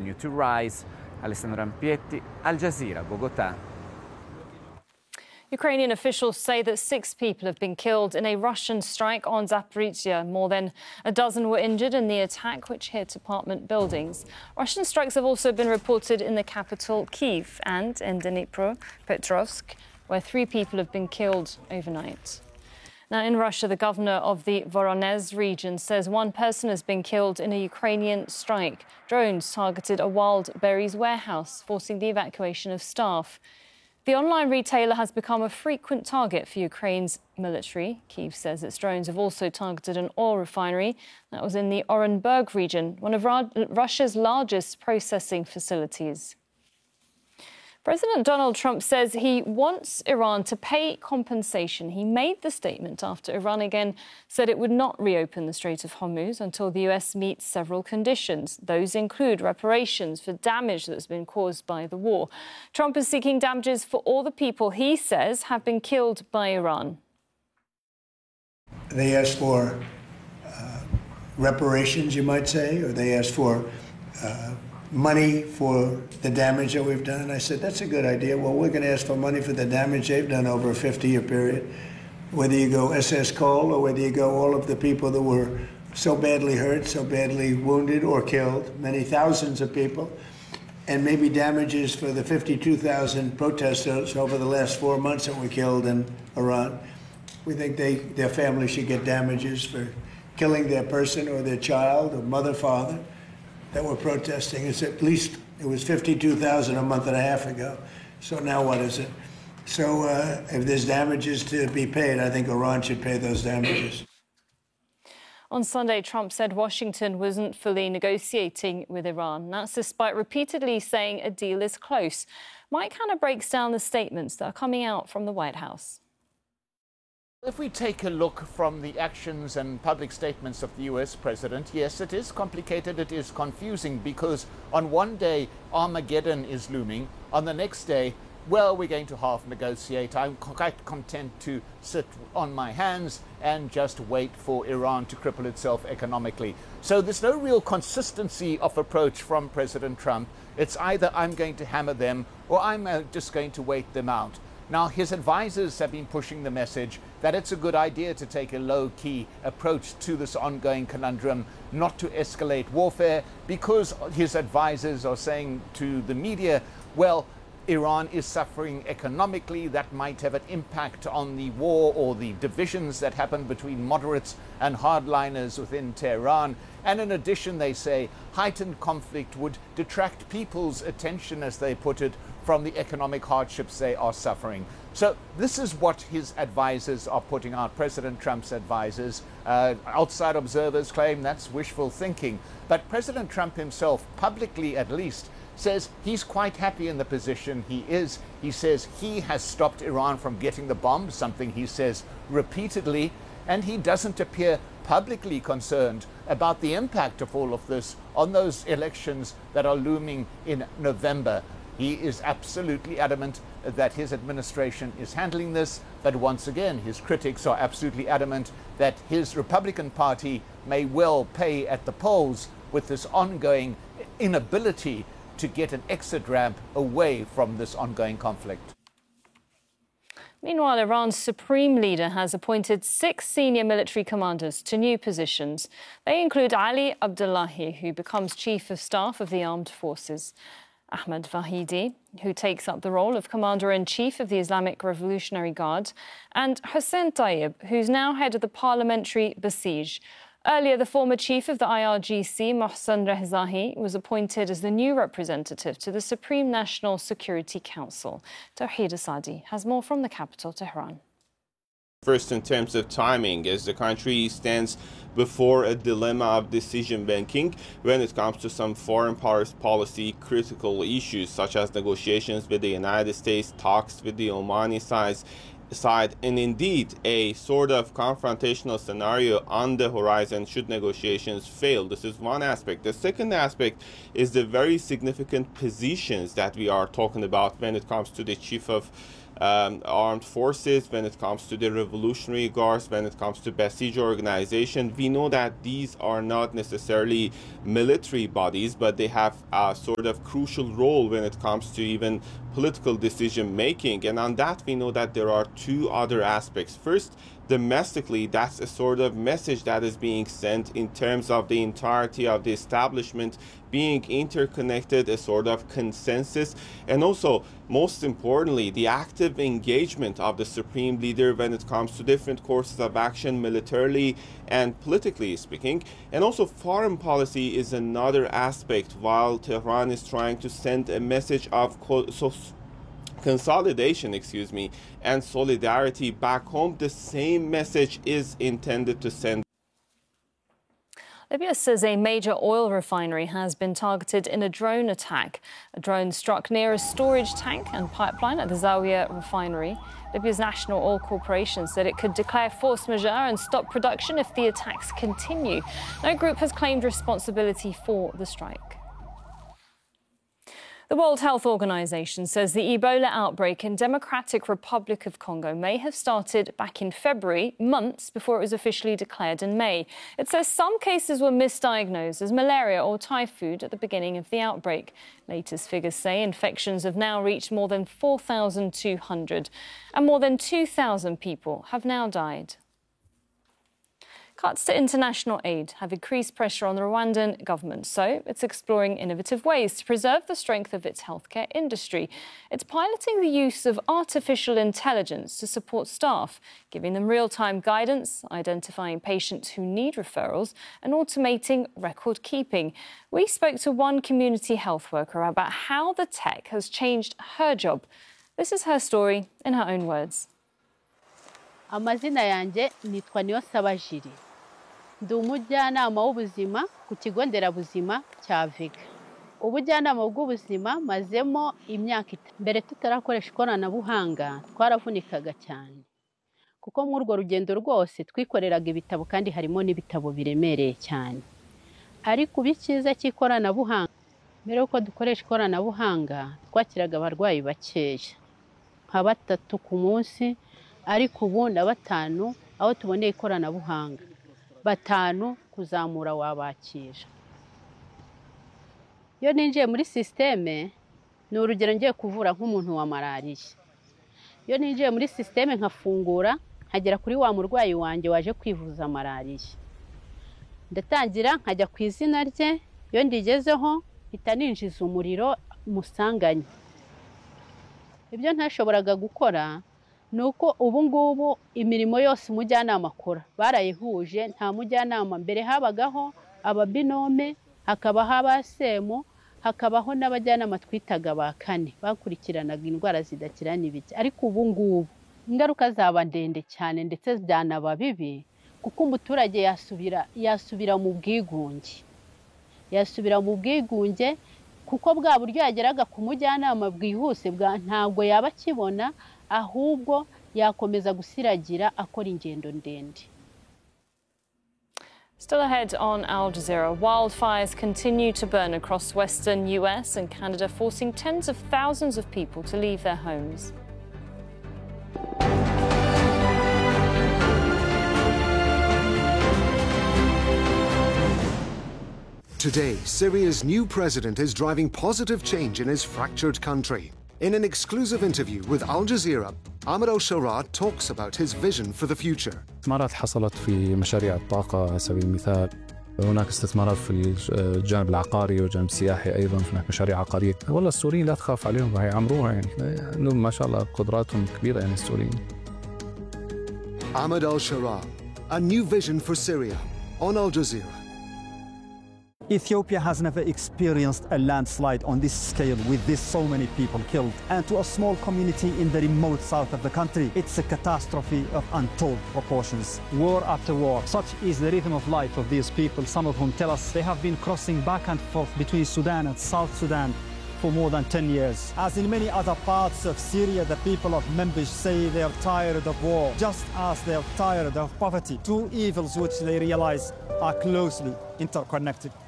continue to rise. Alessandro Ampietti, Al Jazeera, Bogotá. Ukrainian officials say that 6 people have been killed in a Russian strike on Zaporizhzhia. More than a dozen were injured in the attack, which hit apartment buildings. Russian strikes have also been reported in the capital, Kyiv, and in Dnipropetrovsk, where 3 people have been killed overnight. Now, in Russia, the governor of the Voronezh region says 1 person has been killed in a Ukrainian strike. Drones targeted a wild berries warehouse, forcing the evacuation of staff. The online retailer has become a frequent target for Ukraine's military. Kyiv says its drones have also targeted an oil refinery that was in the Orenburg region, one of Russia's largest processing facilities. President Donald Trump says he wants Iran to pay compensation. He made the statement after Iran again said it would not reopen the Strait of Hormuz until the US meets several conditions. Those include reparations for damage that's been caused by the war. Trump is seeking damages for all the people he says have been killed by Iran. They asked for reparations, you might say, or they asked for money for the damage that we've done. I said, that's a good idea. Well, we're going to ask for money for the damage they've done over a 50-year period. Whether you go SS Cole or whether you go all of the people that were so badly hurt, so badly wounded or killed, many thousands of people, and maybe damages for the 52,000 protesters over the last 4 months that were killed in Iran. We think their family should get damages for killing their person or their child or mother, father that were protesting. It's at least, it was 52,000 a month and a half ago. So now what is it? So if there's damages to be paid, I think Iran should pay those damages. On Sunday, Trump said Washington wasn't fully negotiating with Iran. That's despite repeatedly saying a deal is close. Mike Hanna breaks down the statements that are coming out from the White House. If we take a look from the actions and public statements of the US president, yes, it is complicated, it is confusing, because on one day Armageddon is looming, on the next day, well, we're going to half negotiate. I'm quite content to sit on my hands and just wait for Iran to cripple itself economically. So there's no real consistency of approach from President Trump. It's either I'm going to hammer them or I'm just going to wait them out. Now, his advisors have been pushing the message that it's a good idea to take a low-key approach to this ongoing conundrum, not to escalate warfare, because his advisors are saying to the media, well, Iran is suffering economically. That might have an impact on the war or the divisions that happen between moderates and hardliners within Tehran. And in addition, they say heightened conflict would detract people's attention, as they put it, from the economic hardships they are suffering. So this is what his advisors are putting out, President Trump's advisors. Outside observers claim that's wishful thinking. But President Trump himself, publicly at least, says he's quite happy in the position he is. He says he has stopped Iran from getting the bomb, something he says repeatedly, and he doesn't appear publicly concerned about the impact of all of this on those elections that are looming in November. He is absolutely adamant that his administration is handling this, but once again, his critics are absolutely adamant that his Republican Party may well pay at the polls with this ongoing inability to get an exit ramp away from this ongoing conflict. Meanwhile, Iran's supreme leader has appointed 6 senior military commanders to new positions. They include Ali Abdullahi, who becomes Chief of Staff of the Armed Forces, Ahmed Vahidi, who takes up the role of Commander-in-Chief of the Islamic Revolutionary Guard, and Hossein Tayyib, who's now head of the Parliamentary Basij. Earlier, the former chief of the IRGC, Mohsen Rezaei, was appointed as the new representative to the Supreme National Security Council. Tawheed Asadi has more from the capital, Tehran. First, in terms of timing, as the country stands before a dilemma of decision making when it comes to some foreign policy critical issues, such as negotiations with the United States, talks with the Omani side, and indeed a sort of confrontational scenario on the horizon should negotiations fail. This is one aspect. The second aspect is the very significant positions that we are talking about when it comes to the chief of armed forces, when it comes to the Revolutionary Guards, when it comes to Basij organization. We know that these are not necessarily military bodies, but they have a sort of crucial role when it comes to even political decision making. And on that, we know that there are two other aspects. First, domestically, that's a sort of message that is being sent in terms of the entirety of the establishment being interconnected, a sort of consensus, and also, most importantly, the active engagement of the supreme leader when it comes to different courses of action, militarily and politically speaking. And also, foreign policy is another aspect. While Tehran is trying to send a message of consolidation, and solidarity back home, the same message is intended to send. Libya says a major oil refinery has been targeted in a drone attack. A drone struck near a storage tank and pipeline at the Zawiya refinery. Libya's National Oil Corporation said it could declare force majeure and stop production if the attacks continue. No group has claimed responsibility for the strike. The World Health Organization says the Ebola outbreak in Democratic Republic of Congo may have started back in February, months before it was officially declared in May. It says some cases were misdiagnosed as malaria or typhoid at the beginning of the outbreak. Latest figures say infections have now reached more than 4,200 and more than 2,000 people have now died. Cuts to international aid have increased pressure on the Rwandan government, so it's exploring innovative ways to preserve the strength of its healthcare industry. It's piloting the use of artificial intelligence to support staff, giving them real-time guidance, identifying patients who need referrals, and automating record keeping. We spoke to one community health worker about how the tech has changed her job. This is her story in her own words. Amazina yanjye nitwa Niyonsaba Jiri. Ndi umujyanama w'ubuzima ku kigo nderabuzima cya Vega. Ubujyanama bw'ubuzima mazemo imyaka itatu. Mbere tutarakoresha ikoranabuhanga twaravunikaga cyane. Kuko muri urwo rugendo rwose twikoreraga ibitabo kandi harimo n'ibitabo biremereye cyane. Ariko ubikiza cy'ikoranabuhanga mbere uko dukoresha ikoranabuhanga twakiraga abarwayi bakeya. Nka 3 ku munsi ariko ubu na 5 aho tuboneye ikoranabuhanga. 5 kuzamura wabakira. Iyo ninjiye muri systeme ni urugero ngiye kuvura nk'umuntu wa malaria. Iyo ninjiye muri systeme nkafungura nkagera kuri wa murwayi wanje waje kwivuza malaria. Ndatangira nkajya ku izina rye, iyo ndigezeho hita ninjiza umuriro musanganye. Ibyo ntashoboraga gukora nuko ubu ngubu imirimo yose umujyanama akora barayihuje. Nta mujyanama mbere habagaho ababinome, hakabaho abasemo, hakabaho n'abajyanama twitaga ba kane bakurikiranaga indwara zidakira n'ibiki. Ariko ubu ngubu ingaruka zaba ndende cyane ndetse byanaba bibi kuko umuturage yasubira mu bwigunge. Yasubira mu bwigunge kuko bwa buryo yageraga ku mujyanama bwihuse ntabwo yaba kibona, ahubwo yakomeza gusiragira akora ingendo ndende. Still ahead on Al Jazeera, wildfires continue to burn across western US and Canada, forcing tens of thousands of people to leave their homes. Today, Syria's new president is driving positive change in his fractured country. In an exclusive interview with Al Jazeera, Ahmed al-Sharaa talks about his vision for the future. استثمارات حصلت في مشاريع الطاقة على سبيل المثال. هناك استثمارات في الجانب العقاري والجانب السياحي أيضا. هناك مشاريع عقارية. والله السوريين لا تخاف عليهم، راح يعمروها يعني. لهم ما شاء الله قدراتهم كبيرة يعني السوريين. Ahmed al-Sharaa, a new vision for Syria on Al Jazeera. Ethiopia has never experienced a landslide on this scale with so many people killed. And to a small community in the remote south of the country, it's a catastrophe of untold proportions. War after war. Such is the rhythm of life of these people, some of whom tell us they have been crossing back and forth between Sudan and South Sudan for more than 10 years. As in many other parts of Syria, the people of Manbij say they are tired of war, just as they are tired of poverty. Two evils which they realize are closely interconnected.